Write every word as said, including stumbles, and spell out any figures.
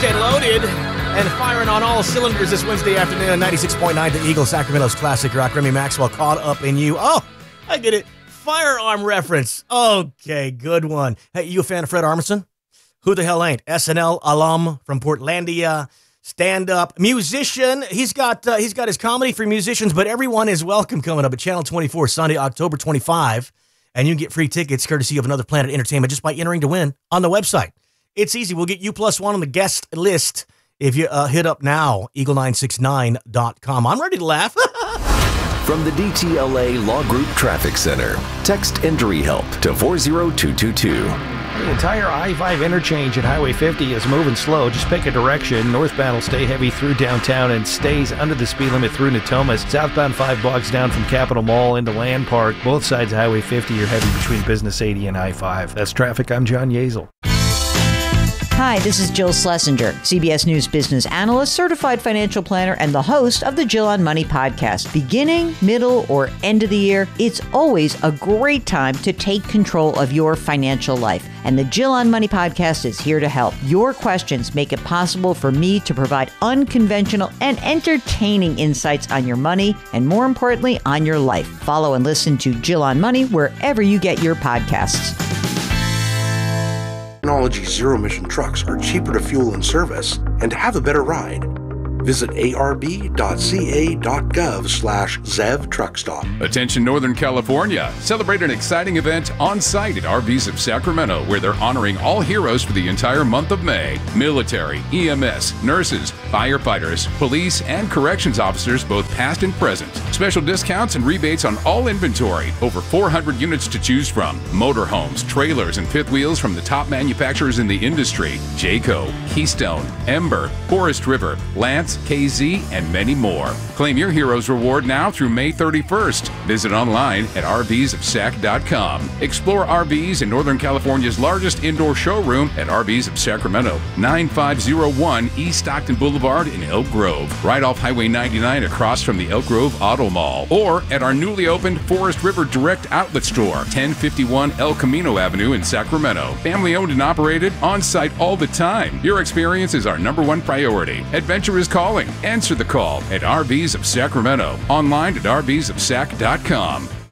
locked and loaded and firing on all cylinders this Wednesday afternoon. ninety-six point nine The Eagle, Sacramento's classic rock. Remy Maxwell caught up in you. Oh, I get it. Firearm reference. Okay, good one. Hey, you a fan of Fred Armisen? Who the hell ain't? S N L alum from Portlandia, stand-up musician. He's got uh, he's got his comedy for musicians, but everyone is welcome coming up at Channel twenty-four Sunday, October twenty-fifth. And you can get free tickets courtesy of Another Planet Entertainment just by entering to win on the website. It's easy. We'll get you plus one on the guest list if you uh, hit up now, eagle nine six nine dot com. I'm ready to laugh. From the D T L A Law Group Traffic Center, text Injury Help to four zero two two two. The entire I five interchange at Highway fifty is moving slow. Just pick a direction. Northbound will stay heavy through downtown and stays under the speed limit through Natomas. Southbound five blocks down from Capitol Mall into Land Park. Both sides of Highway fifty are heavy between Business eighty and I five. That's traffic. I'm John Yazel. Hi, this is Jill Schlesinger, C B S News business analyst, certified financial planner, and the host of the Jill on Money podcast. Beginning, middle, or end of the year, it's always a great time to take control of your financial life. And the Jill on Money podcast is here to help. Your questions make it possible for me to provide unconventional and entertaining insights on your money, and more importantly, on your life. Follow and listen to Jill on Money wherever you get your podcasts. Technology zero-emission trucks are cheaper to fuel and service and have a better ride. Visit arb.ca.gov slash ZEV Truck Stop. Attention Northern California. Celebrate an exciting event on site at R Vs of Sacramento, where they're honoring all heroes for the entire month of May. Military, E M S, nurses, firefighters, police, and corrections officers, both past and present. Special discounts and rebates on all inventory. Over four hundred units to choose from. Motorhomes, trailers, and fifth wheels from the top manufacturers in the industry. Jayco, Keystone, Ember, Forest River, Lance, K Z, and many more. Claim your Heroes Reward now through May thirty-first. Visit online at r vs of sac dot com. Explore R Vs in Northern California's largest indoor showroom at R Vs of Sacramento, nine five zero one East Stockton Boulevard in Elk Grove, right off Highway ninety-nine across from the Elk Grove Auto Mall, or at our newly opened Forest River Direct Outlet Store, ten fifty-one El Camino Avenue in Sacramento. Family owned and operated, on site all the time. Your experience is our number one priority. Adventure is calling. Answer the call at R Vs of Sacramento. Online at r vs of sac dot com.